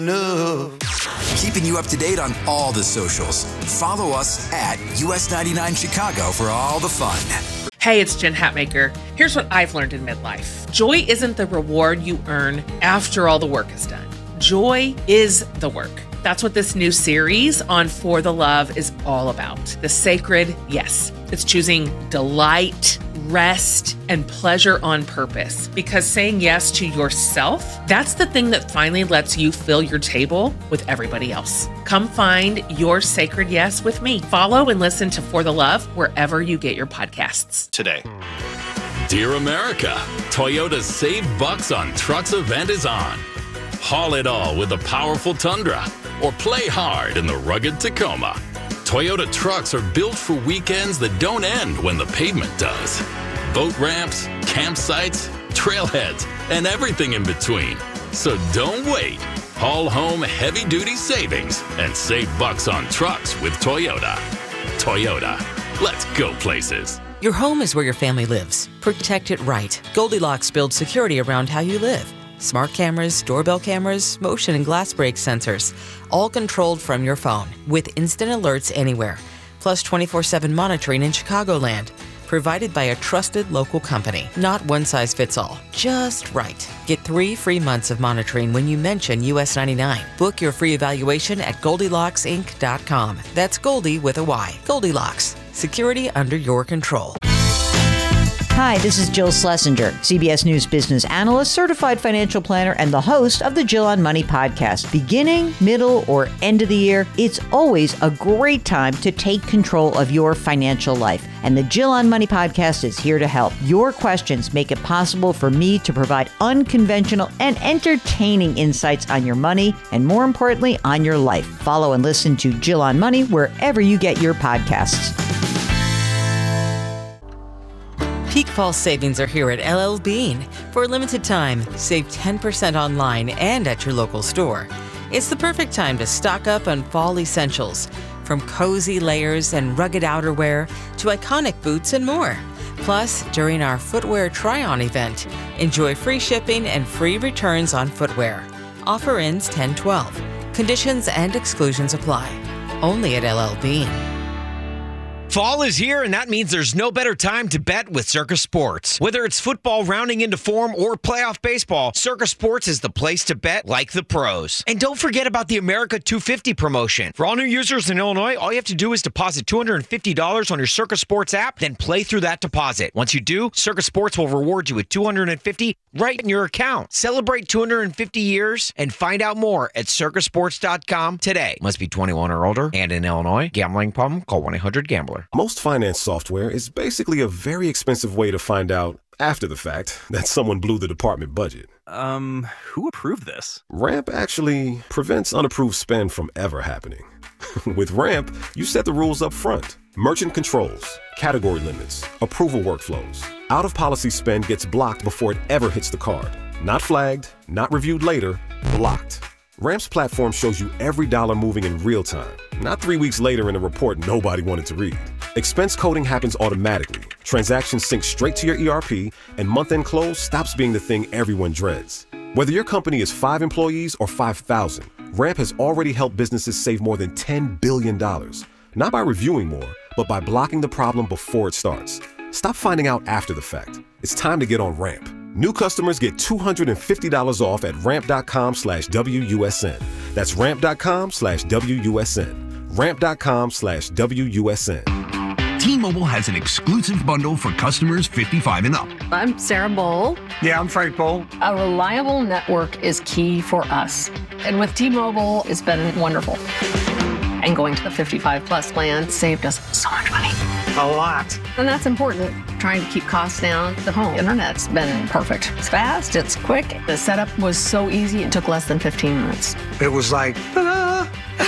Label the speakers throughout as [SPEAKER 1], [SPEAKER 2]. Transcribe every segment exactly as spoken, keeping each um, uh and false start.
[SPEAKER 1] No. Keeping you up to date on all the socials. Follow us at U S ninety-nine Chicago for all the fun.
[SPEAKER 2] Hey, it's Jen Hatmaker. Here's what I've learned in midlife. Joy isn't the reward you earn after all the work is done. Joy is the work. That's what this new series on For the Love is all about. The sacred yes. It's choosing delight, rest, and pleasure on purpose. Because saying yes to yourself, that's the thing that finally lets you fill your table with everybody else. Come find your sacred yes with me. Follow and listen to For the Love wherever you get your podcasts.
[SPEAKER 3] Today.
[SPEAKER 4] Dear America, Toyota's Save Bucks on Trucks event is on. Haul it all with the powerful Tundra, or play hard in the rugged Tacoma. Toyota trucks are built for weekends that don't end when the pavement does. Boat ramps, campsites, trailheads, and everything in between. So don't wait. Haul home heavy-duty savings and save bucks on trucks with Toyota. Toyota, let's go places.
[SPEAKER 5] Your home is where your family lives. Protect it right. Goldilocks builds security around how you live. Smart cameras, doorbell cameras, motion and glass break sensors, all controlled from your phone with instant alerts anywhere, plus twenty-four seven monitoring in Chicagoland, provided by a trusted local company. Not one size fits all, just right. Get three free months of monitoring when you mention U S ninety-nine. Book your free evaluation at Goldilocks Inc dot com. That's Goldie with a Y. Goldilocks. Security under your control.
[SPEAKER 6] Hi, this is Jill Schlesinger, C B S News business analyst, certified financial planner, and the host of the Jill on Money podcast. Beginning, middle, or end of the year, it's always a great time to take control of your financial life. And the Jill on Money podcast is here to help. Your questions make it possible for me to provide unconventional and entertaining insights on your money, and more importantly, on your life. Follow and listen to Jill on Money wherever you get your podcasts.
[SPEAKER 5] Peak fall savings are here at L L Bean. For a limited time, save ten percent online and at your local store. It's the perfect time to stock up on fall essentials, from cozy layers and rugged outerwear to iconic boots and more. Plus, during our footwear try-on event, enjoy free shipping and free returns on footwear. Offer ends ten twelve. Conditions and exclusions apply. Only at L L Bean.
[SPEAKER 7] Fall is here, and that means there's no better time to bet with Circa Sports. Whether it's football rounding into form or playoff baseball, Circa Sports is the place to bet like the pros. And don't forget about the America two fifty promotion. For all new users in Illinois, all you have to do is deposit two hundred fifty dollars on your Circa Sports app, then play through that deposit. Once you do, Circa Sports will reward you with two hundred fifty dollars right in your account. Celebrate two hundred fifty years and find out more at circa sports dot com today. Must be twenty-one or older and in Illinois. Gambling problem? Call one eight hundred gambler.
[SPEAKER 8] Most finance software is basically a very expensive way to find out, after the fact, that someone blew the department budget.
[SPEAKER 3] Um, who approved this?
[SPEAKER 8] Ramp actually prevents unapproved spend from ever happening. With Ramp, you set the rules up front. Merchant controls, category limits, approval workflows. Out-of-policy spend gets blocked before it ever hits the card. Not flagged, not reviewed later, blocked. Ramp's platform shows you every dollar moving in real time, not three weeks later in a report nobody wanted to read. Expense coding happens automatically. Transactions sync straight to your E R P, and month-end close stops being the thing everyone dreads. Whether your company is five employees or five thousand, Ramp has already helped businesses save more than ten billion dollars. Not by reviewing more, but by blocking the problem before it starts. Stop finding out after the fact. It's time to get on Ramp. New customers get two hundred fifty dollars off at ramp.com slash WUSN. That's ramp.com slash WUSN. Ramp.com slash WUSN.
[SPEAKER 9] T-Mobile has an exclusive bundle for customers fifty-five and up.
[SPEAKER 10] I'm Sarah Bowl.
[SPEAKER 11] Yeah, I'm Frank Bowl.
[SPEAKER 10] A reliable network is key for us. And with T-Mobile, it's been wonderful. And going to the fifty-five plus plan saved us so much money.
[SPEAKER 11] A lot.
[SPEAKER 10] And that's important. Trying to keep costs down. The home internet's been perfect. It's fast, it's quick. The setup was so easy, it took less than fifteen minutes.
[SPEAKER 11] It was like, ta-da!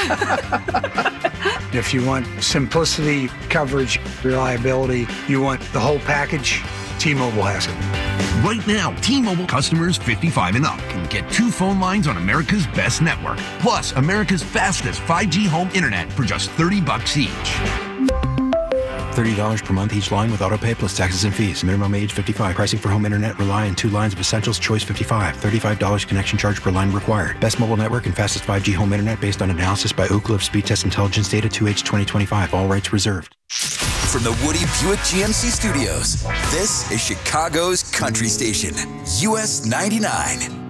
[SPEAKER 11] If you want simplicity, coverage, reliability, you want the whole package, T-Mobile has it.
[SPEAKER 9] Right now, T-Mobile customers fifty-five and up can get two phone lines on America's best network, plus America's fastest five G home internet for just thirty bucks each.
[SPEAKER 12] thirty dollars per month each line with autopay plus taxes and fees. Minimum age fifty-five. Pricing for home internet rely on two lines of Essentials. Choice fifty-five. thirty-five dollars connection charge per line required. Best mobile network and fastest five G home internet based on analysis by Ookla of Speed Test Intelligence data two H twenty twenty-five. All rights reserved.
[SPEAKER 1] From the Woody Buick G M C Studios, this is Chicago's Country Station, U S ninety-nine.